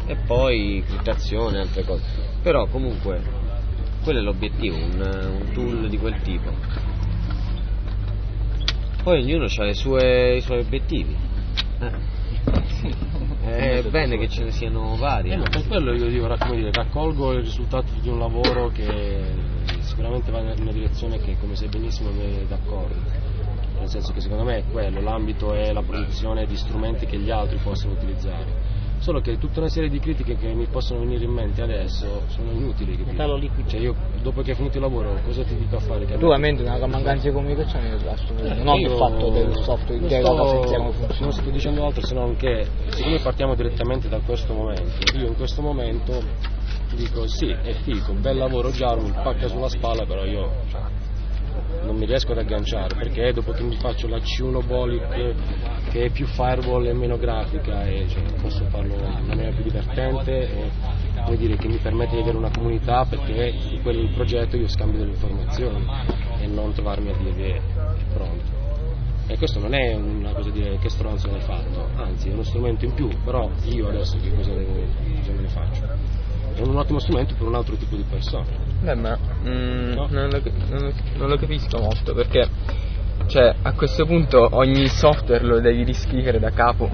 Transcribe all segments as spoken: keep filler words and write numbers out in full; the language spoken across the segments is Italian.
e poi criptazione e altre cose. Però comunque quello è l'obiettivo, un, un tool di quel tipo. Poi ognuno ha i suoi, i suoi obiettivi. Eh. È bene che ce ne siano vari. Eh, ma per quello io dico, come dire, raccolgo il risultato di un lavoro che sicuramente va in una direzione che, come sai benissimo, mi è d'accordo. Nel senso che secondo me è quello, l'ambito è la produzione di strumenti che gli altri possono utilizzare. Solo che tutta una serie di critiche che mi possono venire in mente adesso sono inutili. Cioè io, dopo che hai finito il lavoro, cosa ti dico a fare? Tu ovviamente una mancanza di comunicazione assolutamente, non il fatto del software che funziona. Non sto dicendo altro se non che, siccome partiamo direttamente da questo momento, io in questo momento dico sì, è figo, bel lavoro già, mi pacca sulla spalla, però io cioè, non mi riesco ad agganciare, perché dopo che mi faccio la C uno Bolic che è più firewall e meno grafica e cioè, posso farlo in maniera più divertente e vuol dire che mi permette di avere una comunità, perché su quel progetto io scambio delle informazioni e non trovarmi a dire pronto. E questo non è una cosa di dire che stronzo l'hai fatto, anzi è uno strumento in più, però io adesso che cosa, devo, cosa me ne faccio? È un ottimo strumento per un altro tipo di persone. Beh, ma mm, no? non, lo, non, non lo capisco molto, perché cioè a questo punto ogni software lo devi riscrivere da capo.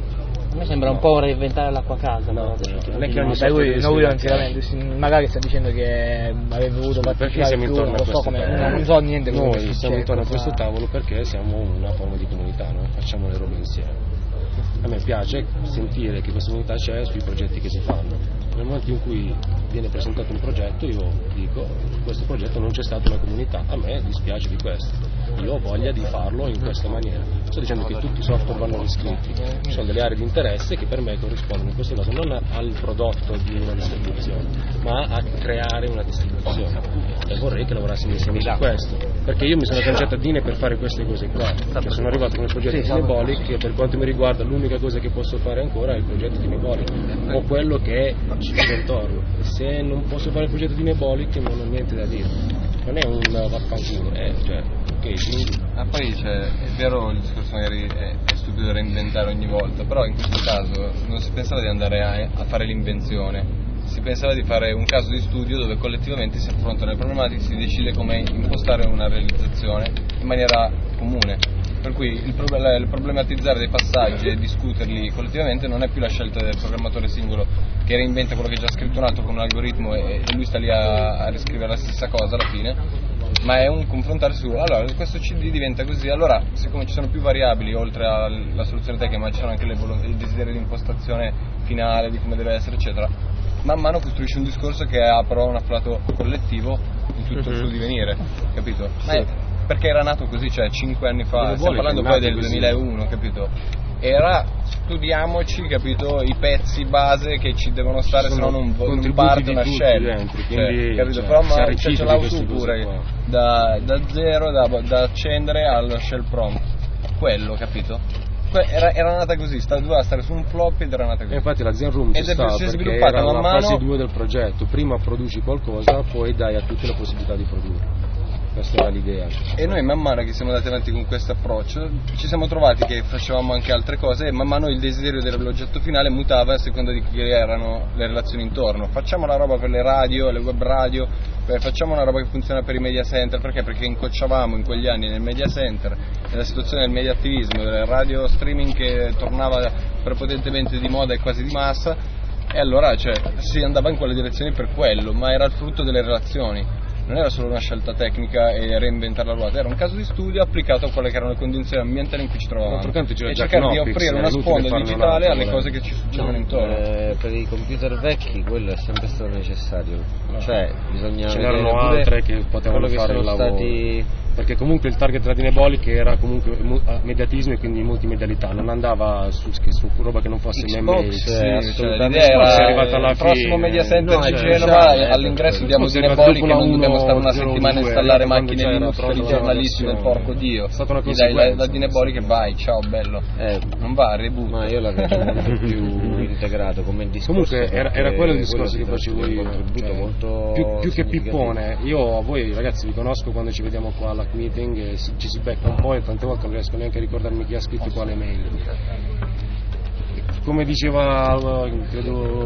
A me sembra un po' reinventare l'acqua a casa. No, non è che ogni no, software lui non si lamenta, magari sta dicendo che avrebbe voluto partecipare più, non lo so come, non, non so niente. Noi siamo intorno a questo tavolo perché siamo una forma di comunità, no? Facciamo le robe insieme. A me piace sentire che questa comunità c'è sui progetti che si fanno. Nel momento in cui viene presentato un progetto io dico questo progetto non c'è stata una comunità, a me dispiace di questo, io ho voglia di farlo in questa maniera. Sto dicendo che tutti i software vanno riscritti, ci sono delle aree di interesse che per me corrispondono in questo caso non al prodotto di una distribuzione ma a creare una distribuzione, e vorrei che lavorassimo insieme su questo, perché io mi sono agganciato a Dine per fare queste cose qua, cioè sono arrivato con il progetto di Nebolic e per quanto mi riguarda l'unica cosa che posso fare ancora è il progetto di Nebolic o quello che ci gira intorno, e se non posso fare il progetto di Nebolic non ho niente da dire, non è un vaffanculo, è cioè ok, quindi... Ah, poi cioè, è vero il discorso magari è, è stupido reinventare ogni volta, però in questo caso non si pensava di andare a, a fare l'invenzione, si pensava di fare un caso di studio dove collettivamente si affrontano le problematiche, si decide come impostare una realizzazione in maniera comune. Per cui il, problem- il problematizzare dei passaggi e discuterli collettivamente non è più la scelta del programmatore singolo che reinventa quello che è già scritto un altro con un algoritmo e, e lui sta lì a, a riscrivere la stessa cosa alla fine, ma è un confrontarsi su allora questo C D diventa così, allora siccome ci sono più variabili oltre alla soluzione tecnica, ma ci sono anche le volo- il desiderio di impostazione finale di come deve essere eccetera, man mano costruisce un discorso che ha però un afflato collettivo in tutto mm-hmm. il suo divenire, capito? Ma sì. È, perché era nato così, cioè cinque anni fa, stiamo parlando poi del così. duemilauno, capito? Era studiamoci, capito, i pezzi base che ci devono stare, se no non, non parte una scella, dentro, cioè, quindi, capito? Cioè, però ma cioè, ce l'ho su pure da, da zero, da, da accendere allo shell prompt, quello, capito? Era, era nata così, sta, doveva stare su un floppy ed era nata così. E infatti la Zen Room ci sta perché era la mano... fase due del progetto, prima produci qualcosa, poi dai a tutti la possibilità di produrre. Questa era l'idea. E noi man mano che siamo andati avanti con questo approccio ci siamo trovati che facevamo anche altre cose e man mano il desiderio dell'oggetto finale mutava a seconda di che erano le relazioni intorno. Facciamo la roba per le radio, le web radio, facciamo una roba che funziona per i media center, perché? Perché incocciavamo in quegli anni nel media center, nella situazione del media attivismo, del radio streaming che tornava prepotentemente di moda e quasi di massa, e allora cioè, si andava in quelle direzioni per quello, ma era il frutto delle relazioni. Non era solo una scelta tecnica e reinventare la ruota, era un caso di studio applicato a quelle che erano le condizioni ambientali in cui ci trovavamo e cercare di offrire una sponda digitale alle cose che ci succedono no, intorno. Eh, per i computer vecchi quello è sempre stato necessario, no. Cioè bisogna ce n'erano altre che potevano fare il lavoro. Stati... perché comunque il target della Dinebolic era comunque mediatismo e quindi multimedialità, non andava su, su roba che non fosse Xbox, sì, sì, cioè, l'idea era è arrivata alla il fine. Prossimo media center no, di Genova, cioè, all'ingresso diamo Dinebolic e non dobbiamo stare una settimana a installare macchine Linux per i giornalisti del porco dio, gli dai la, la Dinebolic e vai, ciao bello, eh, non va, reboot. Ma io la vedo molto più integrato come discorso. Comunque era, era quello il discorso che facevo io, contributo eh, molto più, più che pippone. Io a voi ragazzi vi conosco quando ci vediamo qua alla meeting e si, ci si becca un po' e tante volte non riesco neanche a ricordarmi chi ha scritto quale mail. Come diceva credo